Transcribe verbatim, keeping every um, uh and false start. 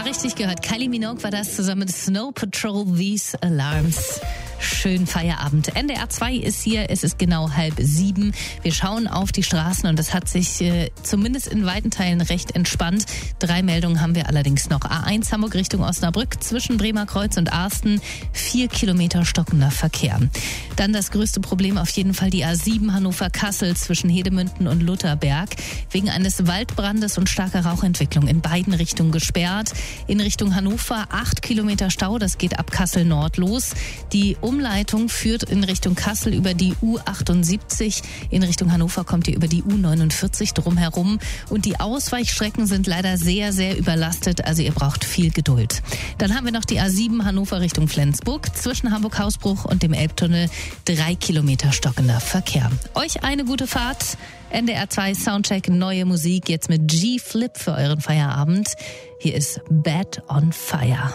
richtig gehört. Kylie Minogue war das zusammen mit Snow Patrol, These Alarms. Schönen Feierabend. N D R zwei ist hier, es ist genau halb sieben. Wir schauen auf die Straßen und es hat sich äh, zumindest in weiten Teilen recht entspannt. Drei Meldungen haben wir allerdings noch. A eins Hamburg Richtung Osnabrück zwischen Bremer Kreuz und Arsten. Vier Kilometer stockender Verkehr. Dann das größte Problem auf jeden Fall die A sieben Hannover-Kassel zwischen Hedemünden und Lutherberg. Wegen eines Waldbrandes und starker Rauchentwicklung in beiden Richtungen gesperrt. In Richtung Hannover acht Kilometer Stau, das geht ab Kassel Nord los. Die Umleitung führt in Richtung Kassel über die U achtundsiebzig. In Richtung Hannover kommt ihr über die U neunundvierzig drumherum. Und die Ausweichstrecken sind leider sehr, sehr überlastet. Also ihr braucht viel Geduld. Dann haben wir noch die A sieben Hannover Richtung Flensburg. Zwischen Hamburg-Hausbruch und dem Elbtunnel drei Kilometer stockender Verkehr. Euch eine gute Fahrt. N D R zwei Soundcheck, neue Musik. Jetzt mit G-Flip für euren Feierabend. Hier ist Bad on Fire.